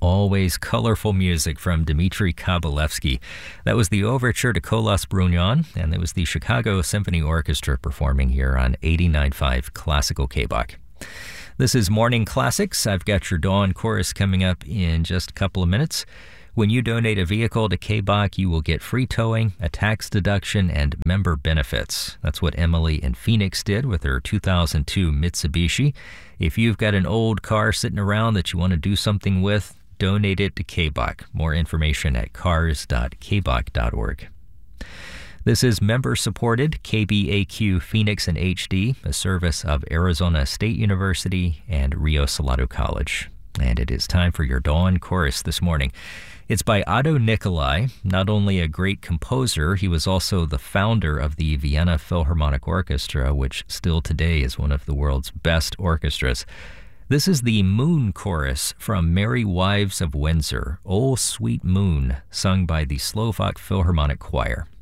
Always colorful music from Dmitri Kabalevsky. That was the overture to Kolos Brunyan, and it was the Chicago Symphony Orchestra performing here on 89.5 Classical KBOC. This is Morning Classics. I've got your Dawn Chorus coming up in just a couple of minutes. When you donate a vehicle to KBOC, you will get free towing, a tax deduction, and member benefits. That's what Emily in Phoenix did with her 2002 Mitsubishi. If you've got an old car sitting around that you want to do something with, donate it to KBOC. More information at cars.kboc.org. This is member-supported KBAQ Phoenix in HD, a service of Arizona State University and Rio Salado College. And it is time for your Dawn Chorus this morning. It's by Otto Nicolai. Not only a great composer, he was also the founder of the Vienna Philharmonic Orchestra, which still today is one of the world's best orchestras. This is the Moon Chorus from Merry Wives of Windsor, "O Sweet Moon," sung by the Slovak Philharmonic Choir.